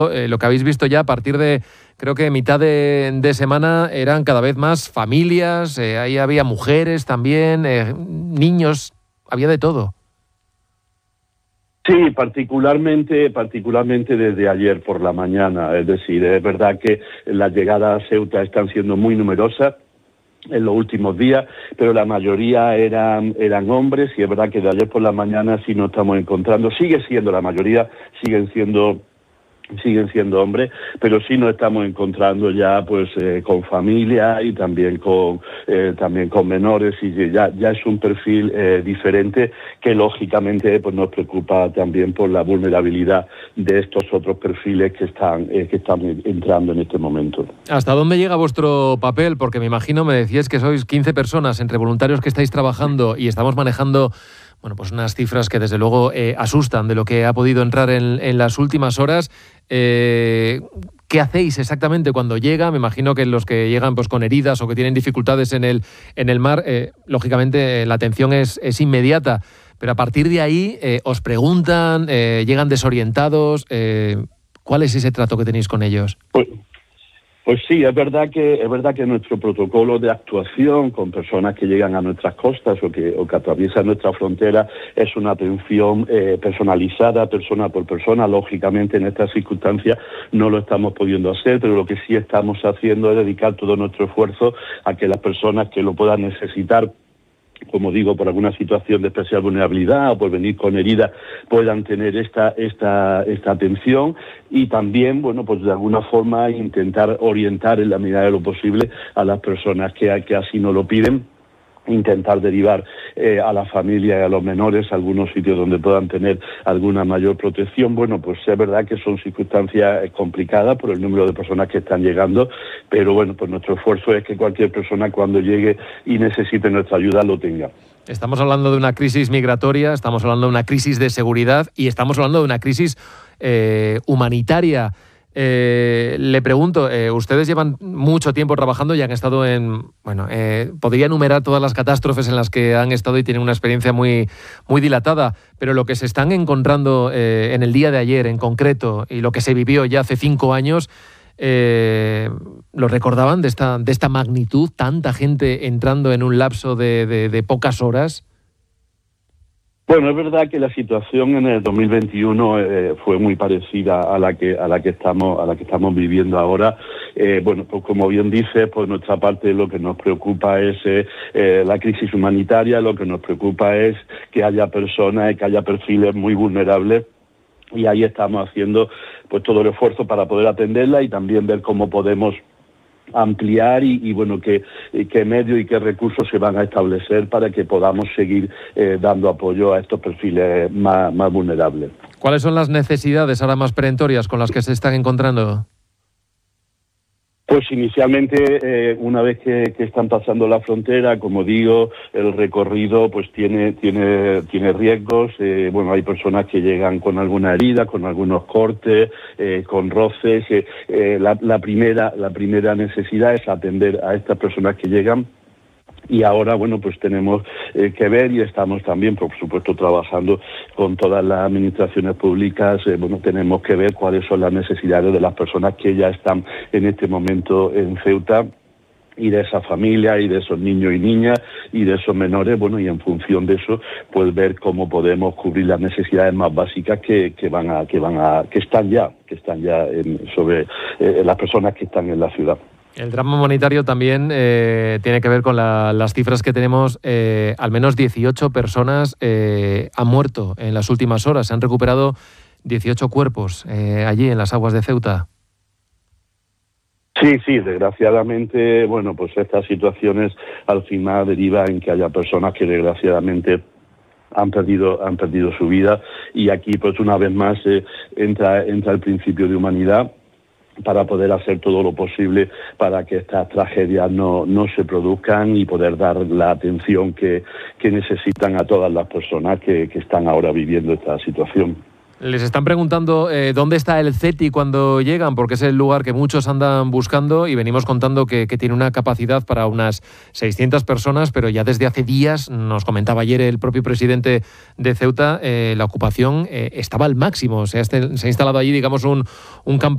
Lo que habéis visto ya a partir de, creo que mitad de semana, eran cada vez más familias, ahí había mujeres también, niños, había de todo. Sí, particularmente desde ayer por la mañana. Es decir, es verdad que las llegadas a Ceuta están siendo muy numerosas en los últimos días, pero la mayoría eran hombres, y es verdad que de ayer por la mañana sí nos estamos encontrando, la mayoría siguen siendo hombres, pero sí nos estamos encontrando ya pues con familia y también con menores, y ya es un perfil diferente que lógicamente pues nos preocupa también por la vulnerabilidad de estos otros perfiles que están entrando en este momento. ¿Hasta dónde llega vuestro papel? Porque me imagino, me decíais que sois 15 personas entre voluntarios que estáis trabajando y estamos manejando pues unas cifras que desde luego asustan de lo que ha podido entrar en las últimas horas. ¿Qué hacéis exactamente cuando llega? Me imagino que los que llegan pues con heridas o que tienen dificultades en el mar, lógicamente la atención es inmediata, pero a partir de ahí os preguntan, llegan desorientados. ¿Cuál es ese trato que tenéis con ellos? Pues sí, es verdad que nuestro protocolo de actuación con personas que llegan a nuestras costas o que atraviesan nuestra frontera es una atención personalizada, persona por persona. Lógicamente, en estas circunstancias no lo estamos pudiendo hacer, pero lo que sí estamos haciendo es dedicar todo nuestro esfuerzo a que las personas que lo puedan necesitar, como digo, por alguna situación de especial vulnerabilidad o por venir con heridas, puedan tener esta atención, y también, pues de alguna forma intentar orientar en la medida de lo posible a las personas que así nos lo piden, intentar derivar a la familia y a los menores a algunos sitios donde puedan tener alguna mayor protección. Pues es verdad que son circunstancias complicadas por el número de personas que están llegando, pero pues nuestro esfuerzo es que cualquier persona cuando llegue y necesite nuestra ayuda lo tenga. Estamos hablando de una crisis migratoria, estamos hablando de una crisis de seguridad y estamos hablando de una crisis humanitaria. Le pregunto, ustedes llevan mucho tiempo trabajando y han estado podría enumerar todas las catástrofes en las que han estado y tienen una experiencia muy, muy dilatada, pero lo que se están encontrando en el día de ayer en concreto y lo que se vivió ya hace 5 años, ¿lo recordaban de esta magnitud? ¿Tanta gente entrando en un lapso de pocas horas? Bueno, es verdad que la situación en el 2021 fue muy parecida a la que estamos viviendo ahora. Pues como bien dice, por nuestra parte lo que nos preocupa es la crisis humanitaria. Lo que nos preocupa es que haya personas y que haya perfiles muy vulnerables, y ahí estamos haciendo pues todo el esfuerzo para poder atenderla y también ver cómo podemos ampliar y qué medios y qué recursos se van a establecer para que podamos seguir dando apoyo a estos perfiles más vulnerables. ¿Cuáles son las necesidades ahora más perentorias con las que se están encontrando? Pues inicialmente, una vez que están pasando la frontera, como digo, el recorrido pues tiene riesgos. Hay personas que llegan con alguna herida, con algunos cortes, con roces. La primera necesidad es atender a estas personas que llegan. Y ahora, pues tenemos que ver, y estamos también, por supuesto, trabajando con todas las administraciones públicas. Tenemos que ver cuáles son las necesidades de las personas que ya están en este momento en Ceuta, y de esa familia, y de esos niños y niñas, y de esos menores, y en función de eso, pues ver cómo podemos cubrir las necesidades más básicas que están ya sobre las personas que están en la ciudad. El drama humanitario también tiene que ver con las cifras que tenemos. Al menos 18 personas han muerto en las últimas horas. Se han recuperado 18 cuerpos allí en las aguas de Ceuta. Sí, desgraciadamente, pues estas situaciones al final derivan en que haya personas que desgraciadamente han perdido su vida, y aquí pues una vez más entra el principio de humanidad para poder hacer todo lo posible para que estas tragedias no se produzcan y poder dar la atención que necesitan a todas las personas que están ahora viviendo esta situación. Les están preguntando dónde está el CETI cuando llegan, porque es el lugar que muchos andan buscando, y venimos contando que tiene una capacidad para unas 600 personas, pero ya desde hace días, nos comentaba ayer el propio presidente de Ceuta, la ocupación estaba al máximo. Se ha instalado allí, digamos, un campo